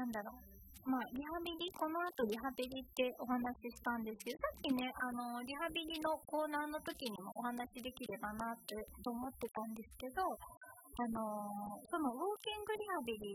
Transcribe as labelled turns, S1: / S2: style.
S1: リハビリ、この後リハビリってお話ししたんですけど、さっきね、リハビリのコーナーの時にもお話しできればなって思ってたんですけど、そのウォーキングリハビリ